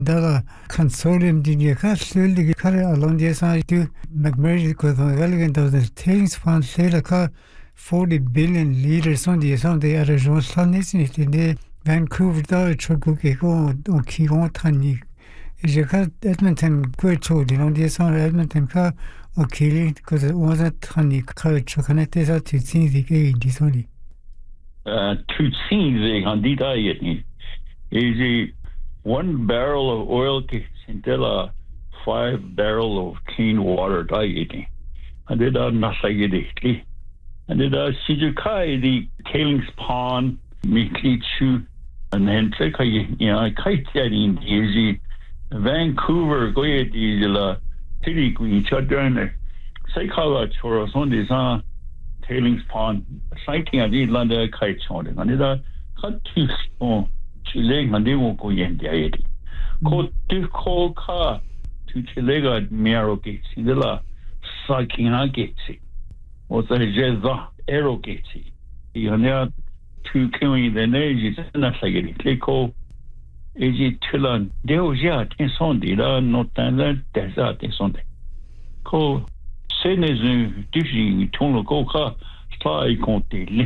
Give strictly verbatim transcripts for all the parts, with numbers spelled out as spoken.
다가 consortium 디니까 슬리게 카레 알론디에서 두 맥메리 코도 갈겐도 things found 세라카 forty billion liters on the sound the region 산니스니데 Vancouver 초국이고 오키고 타니 이제 가 에드먼턴 그쪽이 온디에서 에드먼턴가 오키리 그 오자 타니 그 초간에 대해서 뒤치니게 인디소니 어 뒤치니게 한디다이니 이제 one barrel of oil sintela five barrel of clean water dieting. And did a nasagidi. And did a sijukai the tailings pond, Miklichu, and then take a you know kite in easy Vancouver go at the city queen shut down there. Saikawa choros on this uh tailings pond sighting a did land a kite shot and did a cut to oh Chile ngande wo ko yen dia yedi ko tu ko ka tu Chile ga miaro ke sidela saking ha ke si o sa jeza ero ke si yone tu kemi de neji na sageri le ko eji tulan de o ja tin son de la no tan la de za tin son de ko se ne zu tu ji ton lo ko ka sai konte le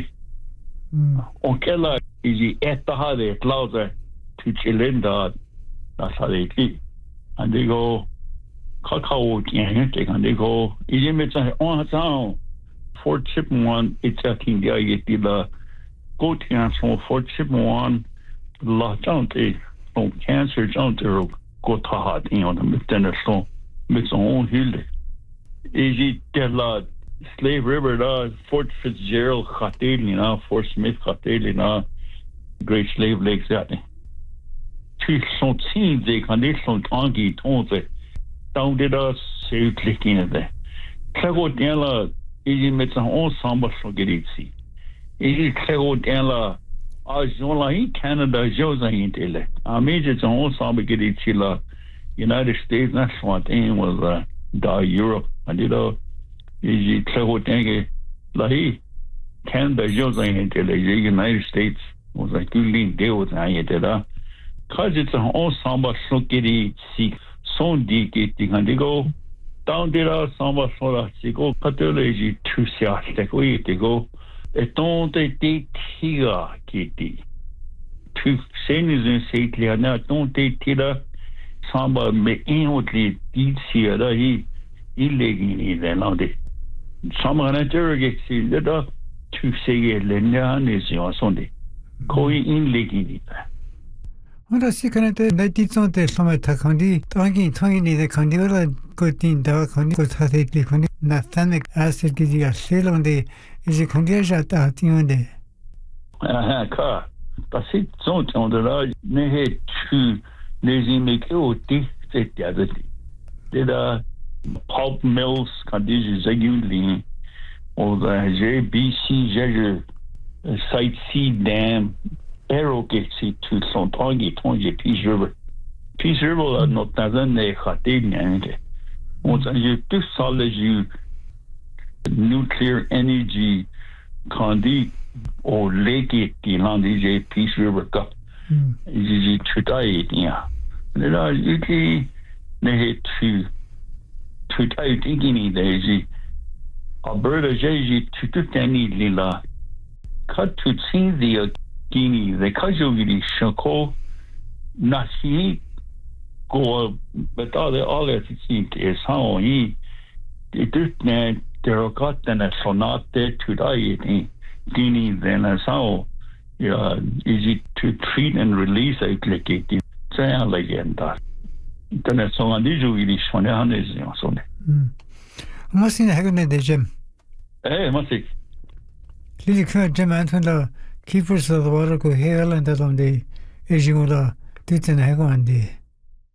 on kella Easy at the holiday closer to Chilinda, that's how they keep. And they go, Kakao, and they go, Easy Mitch on town, Fort Chipman, it's a thing there, you get the go to Fort Chipman, La Jante, on cancer, Jante, go to hot, you know, the dinner so, mix on hill. Easy get la Slave River, da, Fort Fitzgerald, Khatel, Fort Smith, Khatel, Great Slave Lakes that tu sont si des conditions tangi tonze down did us say clicking at that Klago Della is met an ensemble so get it see is Klago Della as Zola in Canada Josa in Tele I made it an ensemble get it chilla United States that's one thing was uh da Europe and you know is Klago Denge lahi Canada Josa in Tele United States was like you lean deal with I did uh cause it's an ensemble so kitty see son di getting and they go down there ensemble so that they go pathology to see like we they go et don't they tiga kitty to send is in say clear now don't they tira samba me inwardly did see that he illegally then now they some on interrogate see that to say Lena is on Sunday 거의 인leg이니다. Ora sikante 나티촌테 소메타 컨디 땅이 통이니데 컨디가 거딘다 컨디 고타데디 컨디 나타닉 아시드 기지가 셀런데 이제 컨디아자타 티온데 아하 카 다시 존존데라 네헤 투 네지메케 오티 세티아데디 데다 pulp mills 컨디지 제기울리 오다 제비씨 제제 Site C Dam, Aerogate to Sontangi, Tongi, Peace River. Peace River are not doesn't they Hatin. Once you do solid you nuclear energy condi or lake it in the Peace River Cup. Is to die, yeah. There are usually they to to die thinking there. Alberta Jay to do any lila. Cut to see the Guinea, the casualty shako, Nasi go, but all the all that it is how he did not derogat and a sonate to die in Guinea, then as how yeah, easy to treat and release a click it. Say again that. Then it's on the usually Sonan is on it. Must in Hagan de Jim. Eh, must it. Lili ka Jim Anton keepers of the water go hail and on the Ejimola Titan Hagan de